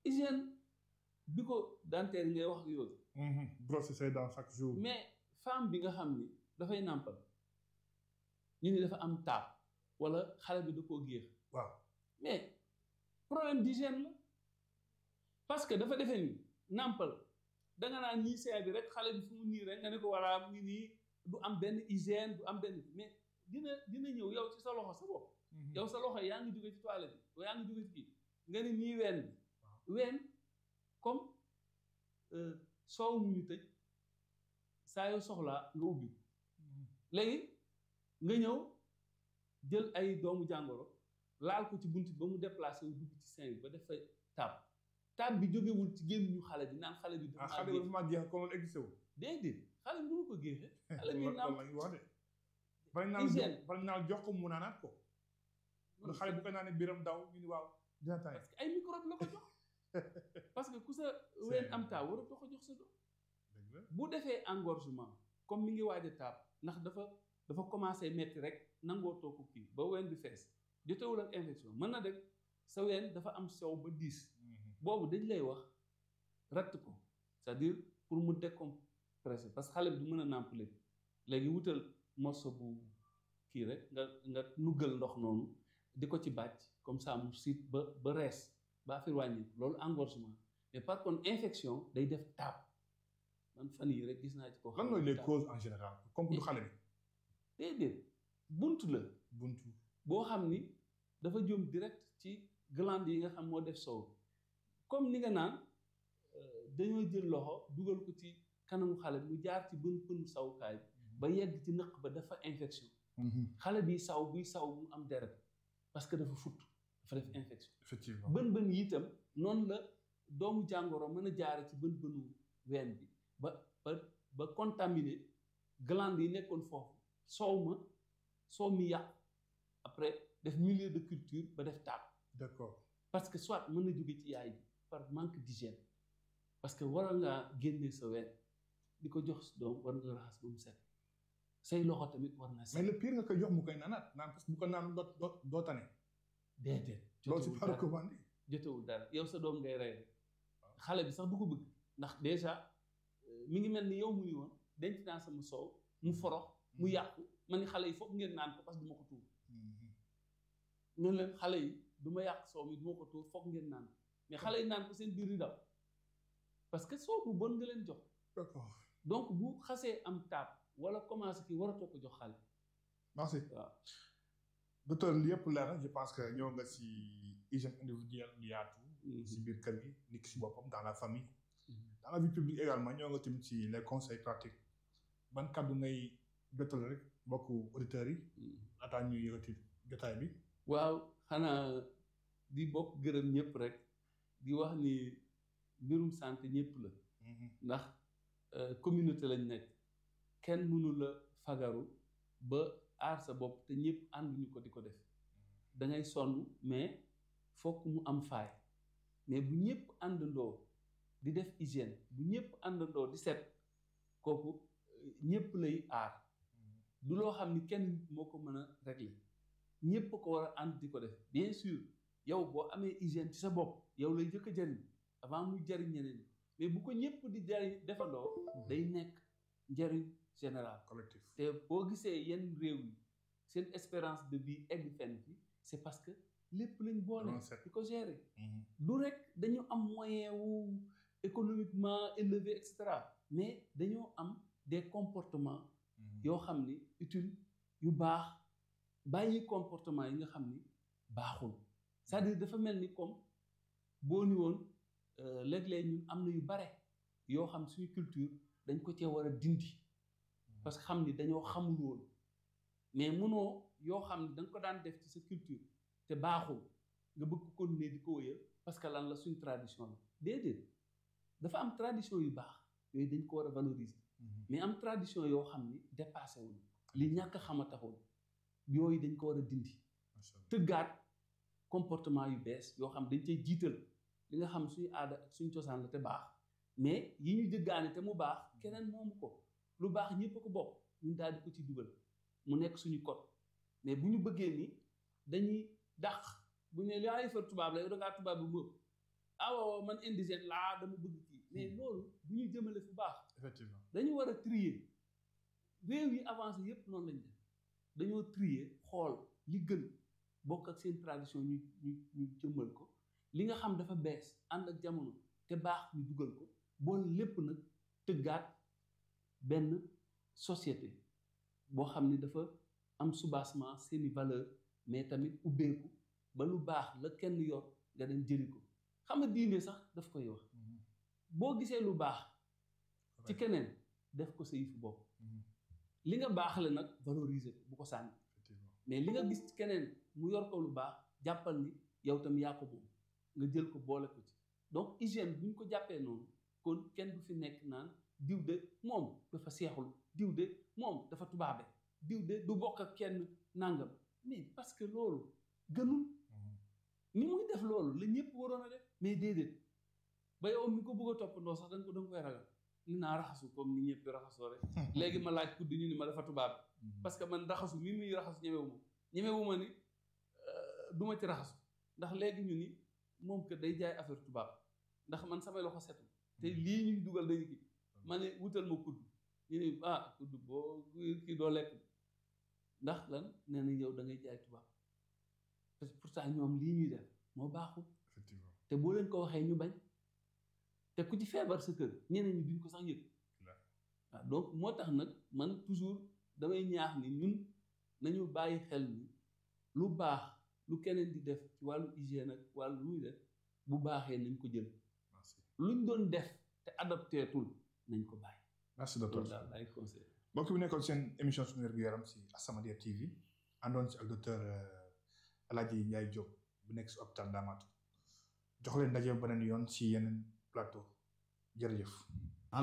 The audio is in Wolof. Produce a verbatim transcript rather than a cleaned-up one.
hygiène bi ko dentaire yi ngay wax ak yooyu. brosser ses dents chaque jour. mais femme bi nga xam ni dafay nàmpal ñu ni dafa am taab wala xale bi da koo géex. waaw mais problème d'hygiène la parce que dafa defee ni nàmpal da nga naan nii see bi rek xale bi fu mu nii rek nga ne ko walla mu ngi nii du am benn hygiène du am benn mais dina dina ñëw yow ci sa loxo sa bopp. yow sa loxo yaa ngi jóge ci toilette bi yaa ngi jóge ci kii nga ni nii ween bi. ween comme soow mu ñu tëj saa yoo soxlaa nga ubbi ko léegi nga ñëw jël ay doomu jàngoro laal ko ci bunt ba mu déplacé wu dugg ci sein bi ba def fa taab taab bi jógewul ci gémmiñu xale bi naan xale bi. dafa maa xale bi dafa maa jeex comme existé wu. déedéet xale bi nu mu ko géexee. xale bi naan loolu la ñuy wax de. bari naa jox bari naa jox ko mu naanaat ko. kon xale bu ko naanee biiram daw ñu ni waaw dina taay. parce que ay microbe la ko jox parce que ku sa ween am taab waratoo ko jox sa doom. bu defee engorgement comme mi ngi waaj a taab ndax dafa dafa commencé metti rek nangoo too ko kii ba ween bi fees jotewul ak infection mën na def sa ween dafa am sew ba diis. boobu dañ lay wax ratt ko c'est-à-dire pour mu décompresser parce que xale bi du mën a nàmp léegi léegi wutal morceau bu kii rek nga nga nuggal ndox noonu di ko ci bàcc comme ça mu siit ba ba rees ba affaire wàññi loolu engorgement mais par contre infection day def taab man fan yii rek gis naa ci ko. lan mooy les causes en général comme du xale bi. déedéet buntu la. buntu boo xam ni dafa jëm direct ci glande yi nga xam moo def sow comme ni nga naan dañoo jël loxo dugal ko ci kanamu xale bi mu jaar ci bën bën sawukaay ba yegg ci nëq ba dafa infection. xale bi saw buy saw mu am deret parce que dafa futt dafa def infection. effectivement bën bën yi itam noonu la doomu jàngoro mën a jaare ci bën bënu ween bi ba ba ba contaminé glande yi nekkoon foofu soow ma soow mi yàqu après def milieu de culture ba def taab. d'accord parce que soit mën na jóge ci yaay bi par manque d'hygiène parce que waral ngaa génnee sa ween di ko jox doom war nga raxas ba mu set say loxo tamit war na set. mais le pire nga koy jox mu koy naanaat naan parce que bu ko naan doo doo doo tane. déedéet. loolu c'est pas recommandé. jotewul dara yow sa doom ngay rey rek xale bi sax du ko bëgg ndax déjà mi ngi mel ni yow mu ni woon denc naa sama soow mu forox mu yàqu ma ni xale yi foog ngeen naan ko parce que du ma ko tuur. ñun leen xale yi du ma yàq soow mi du ma ko tuur foog ngeen naan mais xale yi naan ko seen biir yi daw parce que soow bu bon nga leen jox. d'accord donc bu xasee am taab wala commencé kii waratoo ko jox xale. merci waaw. docteur li yëpp leer na je pense que ñëw nga si hygiène individuelle lu yaatu. si biir kër gi nit ki si boppam dans la famille. dans la vie publique également ñëw nga tamit si les conseils pratiques ban kàddu ngay jottali rek mbokku auditeurs yi. laataa ñuy yëkkati jotaay bi. waaw xanaa di bokk gërëm ñëpp rek di wax ni mbirum santé ñëpp la. ndax communauté lañ nekk kenn mënu la fagaru ba aar sa bopp te ñëpp ànduñu ko di ko def da ngay sonn mais fokk mu am faay mais bu ñëpp àndandoo di def hygiène bu ñëpp àndandoo di set kooku ñëpp lay aar du loo xam ni kenn nit moo ko mën a régler ñëpp ko war a ànd di ko def bien sûr yow boo amee hygiène ci sa bopp yow lay jëkk a jariñ avant muy jariñ ñeneen mais bu ko ñëpp di jariñ defandoo day nekk njariñ général collectif te boo gisee yenn réew yi seen espérance de vie egg fenn fi c'est parce que lépp lañ boole di ko gérer du rek dañu am moyen wu économiquement élevé et cetera mais dañoo am des comportements yoo xam ni utile yu baax bàyyi comportement yi nga xam ni baaxul c'est-à-dire dafa mel ni comme boo ni woon léeg-léeg ñun am na yu bare yoo xam suñu culture dañ ko cee war a dindi parce que xam ni dañoo xamul woon mais mënoo yoo xam ni da nga ko daan def ci sa culture te baaxul nga bëgg ko continuer di ko wëyal parce que lan la suñu tradition la déedéet dafa am tradition yu baax yooyu dañ ko war a valoriser mais am tradition yoo xam ni dépassé wuñ li ñàkk a xam a taxoon yooyu dañ ko war a dindi tëggaat comportement yu bees yoo xam dañ cay jiital li nga xam suñu aada ak suñu cosaan la te baax mais yi ñu jëggaane te mu baax keneen moomu ko lu baax ñëpp ko bokk ñun daal di ko ci dugal mu nekk suñu code mais bu ñu bëggee ni dañuy dàq bu ñu ne li ay far tubaab la yow da ngaa tubaab bi mu ëpp ah waaw man indigène laa dama bëgg kii mais loolu du ñu jëmale fu baax. effectivement dañu war a trier réew yi avancé yépp noonu lañ def dañoo trier xool li gën bokk ak seen tradition ñu ñu ñu jëmmal ko li nga xam dafa bees ànd ak jamono te baax ñu dugal ko boole lépp nag tëggaat benn société boo xam ni dafa am soubassement seeni valeur mais tamit ubbeeku ba lu baax la kenn yor nga dem jëli ko xam nga diine sax daf koy wax boo gisee lu baax ci keneen def ko sa yëfu bopp li nga baaxle nag valoriser ko bu ko sànni mais li nga gis ci keneen mu yor ko lu baax jàppal ni yow tam yaa ko moom nga jël ko boole ko ci donc hygiène bu ñu ko jàppee noonu kon kenn du fi nekk naan diw de moom dafa seexul diw de moom dafa tubaabe diw de du bokk ak kenn nangam mais parce que loolu gënul ni muy def loolu la ñëpp waroon a def mais déedéet ba yow mi ko bëgg a toppandoo sax danga ko danga koy ragal ni naa raxasu comme ni ñëpp raxasoo rek léegi ma laaj kudd ñu ni ma dafa tubaab parce que man raxasu mi muy raxasu ñemewu ma ñemewu ma ni du ma ci raxasu ndax léegi ñu ni moom que day jaay affaire tubaab ndax man samay loxo setul te lii ñuy dugal dañu kii ma ne wutal ma kudd ñu ni ah kudd boo kii doo lekk ndax lan nee na yow da ngay jaay tubaab parce que pourtant ñoom lii ñuy def moo baaxul effectivement te boo leen ko waxee ñu bañ te ku ci feebar sa kër ñeneen ñi duñ ko sax yëg waaw donc moo tax nag man toujours damay ñaax ni ñun nañu bàyyi xel ni lu baax lu keneen di def ci wàllu hygiène ak wàllu lu muy def bu baaxee nañ ko jël luñ doon def te adapté tul nañ ko bàyyi. merci docteur daal ay conseil mbokk bi nekkoon seen émission suñu wér-gu-yaram si As-Samadiyya T V àndoon si ak docteur El Hadji Ndiaye Diop bu nekk si hôpital Ndamatou jox leen ndaje beneen yoon si yeneen plateau jërëjëf.